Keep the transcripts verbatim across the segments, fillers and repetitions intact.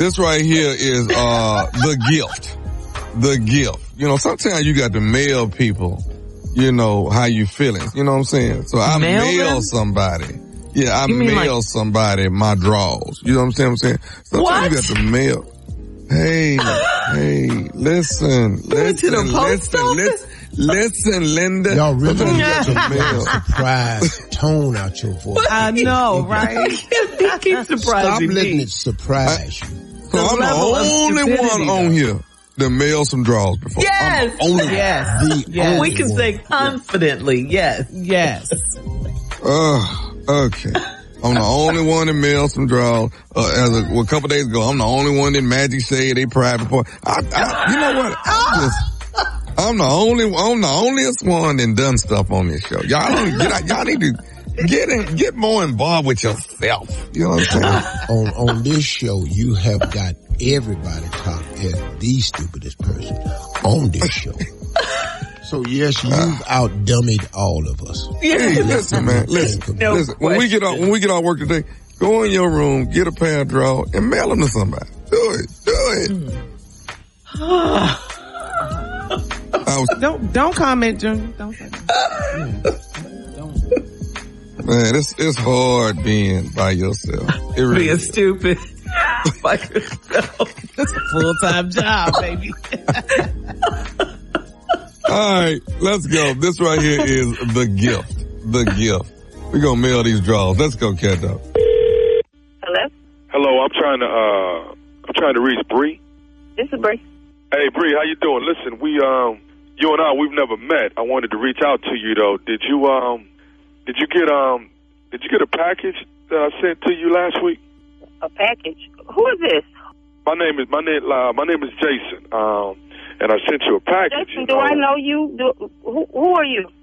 This right here is uh the gift. The gift. You know, sometimes you got to mail people, you know, how you feeling. You know what I'm saying? So I mail, mail somebody. Yeah, I mail like- somebody my drawers. You know what I'm saying? I'm saying sometimes what? you got to mail. Hey, hey, listen, listen, listen, listen. Listen, Linda. Y'all really got to make a surprise tone out your voice. I know, right? He keeps surprising Stop me. letting it surprise you. So I'm the only one on here that mailed some drawers before. Yes. I'm the only yes. The yes. only We can one. say confidently, yes. Yes. Uh, okay. I'm the only one that mailed some drawers. Uh, as a, well, a couple days ago, I'm the only one that Magic said they private part. I, I, you know what? I just, I'm the only, I'm the onlyest one that done stuff on this show. Y'all don't get out, y'all need to get in, get more involved with yourself. You know what I'm saying? on, on this show, you have got everybody top as the stupidest person on this show. So yes, you've uh, out-dummied all of us. Hey, listen, man, listen, no listen. When we get off, when we get off work today, go in your room, get a pair of drawers, and mail them to somebody. Do it, do it. I was, don't don't comment, Junior. Don't say that. Man, it's it's hard being by yourself. It really being is. Stupid. By yourself. It's a full time job, baby. All right, let's go. This right here is the gift. The gift. We're gonna mail these drawers. Let's go, Cat Dog. Hello. Hello. I'm trying to uh, I'm trying to reach Bree. This is Bree. Hey, Bree, how you doing? Listen, we, um, you and I, we've never met. I wanted to reach out to you though. Did you, um, did you get, um, did you get a package that I sent to you last week? A package? Who is this? My name is my name. Uh, my name is Jason. Um, and I sent you a package. Jason, you do know. I know you? Do, who, who are you?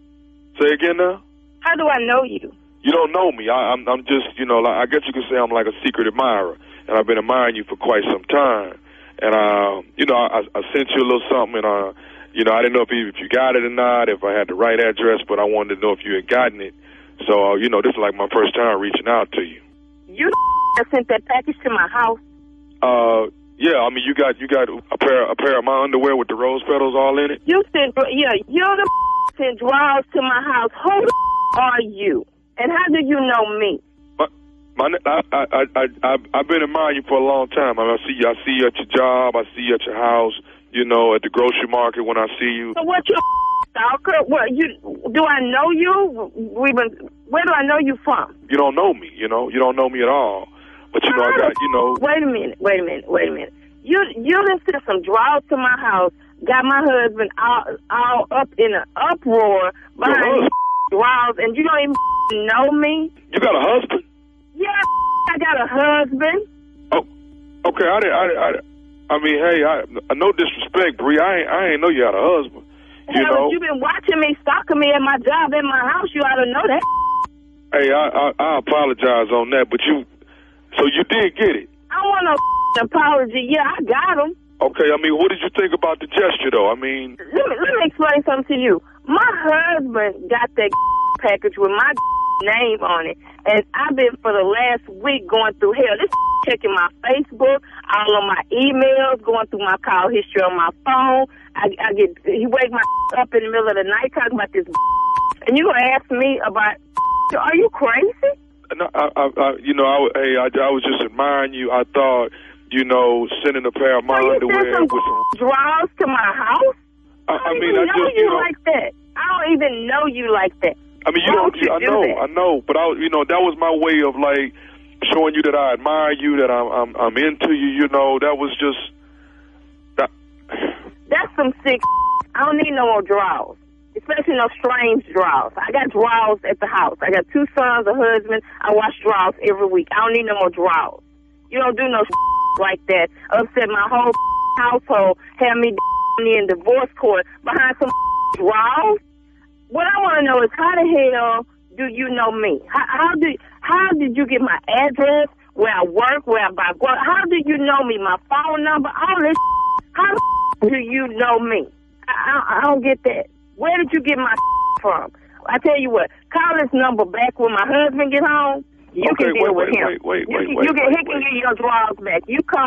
Say again now. How do I know you? You don't know me. I, I'm, I'm just, you know, like, I guess you could say I'm like a secret admirer, and I've been admiring you for quite some time. And, uh, you know, I, I sent you a little something, and, uh, you know, I didn't know if you, if you got it or not, if I had the right address, but I wanted to know if you had gotten it. So, uh, you know, this is like my first time reaching out to you. You sent that package to my house? Uh, yeah, I mean, you got you got a pair a pair of my underwear with the rose petals all in it? You sent, yeah, you're the sent drawers to my house. Who the are you? And how do you know me? My, I, I, I, I, I've been admiring you for a long time. I, mean, I see you. I see you at your job. I see you at your house. You know, at the grocery market when I see you. So what, you stalker? What you? Do I know you? We been. Where do I know you from? You don't know me. You know, you don't know me at all. But you know, I got. You know. Wait a minute. Wait a minute. Wait a minute. You you done sent some drawers to my house. Got my husband all all up in an uproar behind these drawers, and you don't even know me. You got a husband? Yeah, I got a husband. Oh, okay. I didn't. I, I, I mean, hey, I, no disrespect, Bree. I ain't, I ain't know you had a husband. You Hell, know, if you been watching me, stalking me at my job, at my house, you ought to know that. Hey, I, I, I apologize on that, but you, so you did get it. I want no apology. Yeah, I got him. Okay. I mean, what did you think about the gesture, though? I mean, let me let me explain something to you. My husband got that package with my name on it, and I've been for the last week going through hell. This checking my Facebook, all on my emails, going through my call history on my phone. I, I get he wake my up in the middle of the night talking about this, and you gonna ask me about? Are you crazy? No, I, I, I you know, I, hey, I, I was just admiring you. I thought, you know, sending a pair of my so underwear some with some drawers to my house. I, I don't I mean, even I know just you, you know, like that. I don't even know you like that. I mean, you Why don't. would you I do know, that? I know, but I, you know, that was my way of like showing you that I admire you, that I'm, I'm, I'm into you. You know, that was just. That. That's some sick. I don't need no more drawers, especially no strange drawers. I got drawers at the house. I got two sons, a husband. I wash drawers every week. I don't need no more drawers. You don't do no like that. Upset my whole household. Have me in divorce court behind some drawers. What I want to know is how the hell do you know me? How, how did how did you get my address, where I work, where I buy? How do you know me? My phone number, all this. How do you know me? I, I, I don't get that. Where did you get my from? I tell you what, call this number back when my husband get home. You okay, can deal wait, with wait, him. Wait, wait, you wait, can, wait, you can, wait, he can wait. get your drawers back. You come